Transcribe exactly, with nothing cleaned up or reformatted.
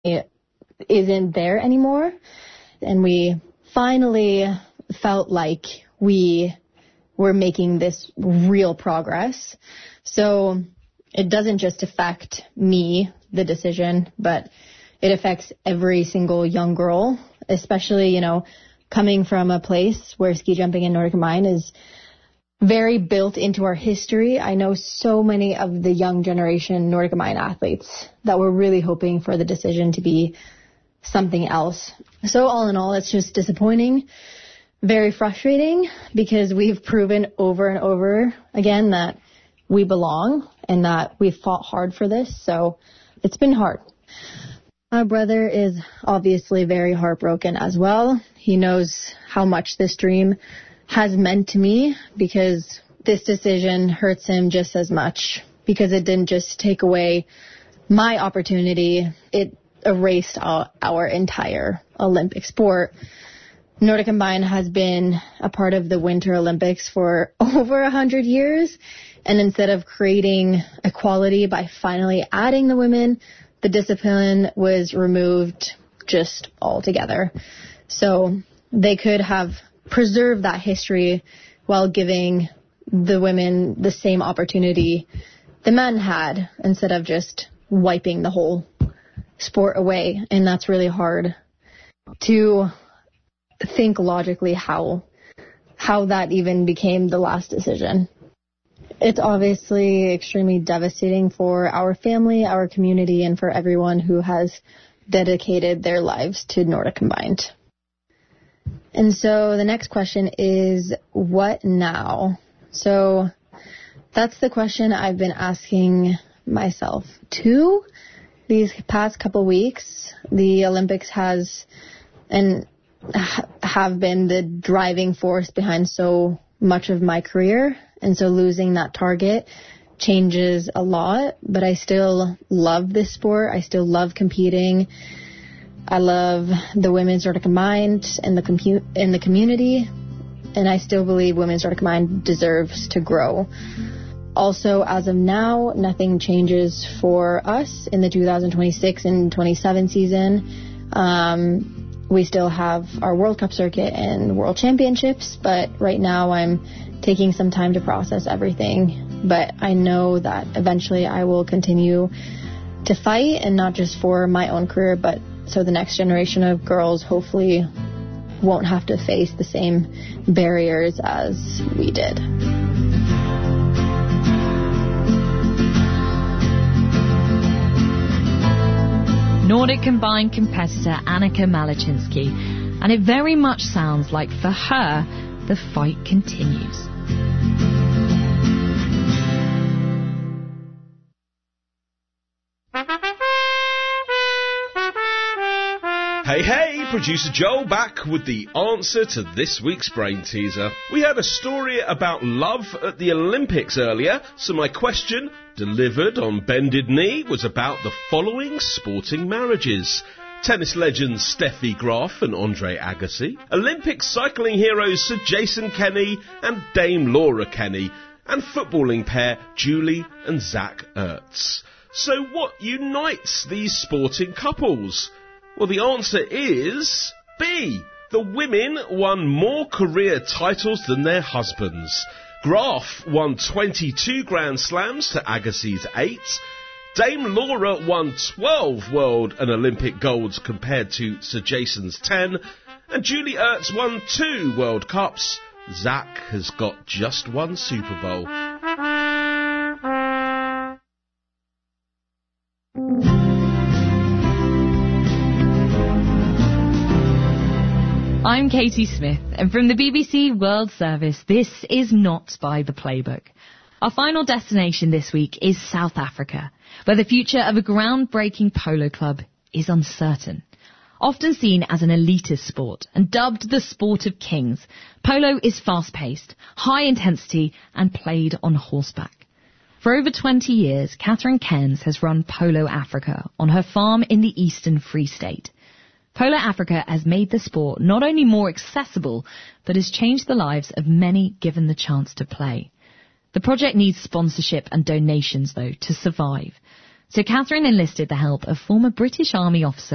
isn't there anymore. And we finally felt like we were making this real progress. So it doesn't just affect me, the decision, but it affects every single young girl, especially, you know, coming from a place where ski jumping and Nordic Combined is very built into our history. I know so many of the young generation Nordic Combined athletes that were really hoping for the decision to be something else. So all in all, it's just disappointing, very frustrating, because we've proven over and over again that we belong and that we've fought hard for this. So it's been hard. My brother is obviously very heartbroken as well. He knows how much this dream has meant to me, because this decision hurts him just as much, because it didn't just take away my opportunity, it erased our, our entire Olympic sport. Nordic Combined has been a part of the Winter Olympics for over a hundred years, and instead of creating equality by finally adding the women, the discipline was removed just altogether. So they could have preserved that history while giving the women the same opportunity the men had, instead of just wiping the whole sport away. And that's really hard to think logically how how that even became the last decision. It's obviously extremely devastating for our family, our community, and for everyone who has dedicated their lives to Nordic Combined. And so the next question is, what now? So that's the question I've been asking myself too these past couple weeks. The Olympics has and have been the driving force behind so much of my career. And so losing that target changes a lot, but I still love this sport. I still love competing. I love the women's Nordic Combined and the compu- in the community, and I still believe women's Nordic Combined deserves to grow. Also, as of now, nothing changes for us in the two thousand twenty-six and twenty-seven season. Um, we still have our World Cup circuit and World Championships, but right now I'm taking some time to process everything. But I know that eventually I will continue to fight, and not just for my own career, but so the next generation of girls hopefully won't have to face the same barriers as we did. Nordic Combined competitor Annika Malachinsky, and it very much sounds like for her the fight continues. Hey, hey, producer Joel back with the answer to this week's brain teaser. We had a story about love at the Olympics earlier, so my question, delivered on bended knee, was about the following sporting marriages. Tennis legends Steffi Graf and Andre Agassi, Olympic cycling heroes Sir Jason Kenny and Dame Laura Kenny, and footballing pair Julie and Zach Ertz. So what unites these sporting couples? Well, the answer is B. The women won more career titles than their husbands. Graf won twenty-two Grand Slams to Agassi's eight. Dame Laura won twelve world and Olympic golds compared to Sir Jason's ten. And Julie Ertz won two World Cups. Zach has got just one Super Bowl. I'm Katie Smith, and from the B B C World Service, this is Not by the Playbook. Our final destination this week is South Africa, where the future of a groundbreaking polo club is uncertain. Often seen as an elitist sport and dubbed the sport of kings, polo is fast-paced, high-intensity and played on horseback. For over twenty years, Catherine Cairns has run Polo Africa on her farm in the Eastern Free State. Polo Africa has made the sport not only more accessible, but has changed the lives of many given the chance to play. The project needs sponsorship and donations, though, to survive. So Catherine enlisted the help of former British Army officer